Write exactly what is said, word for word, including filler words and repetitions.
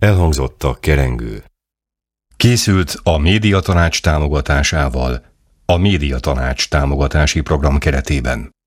Elhangzott a kerengő. Készült a Médiatanács támogatásával, a Médiatanács támogatási program keretében.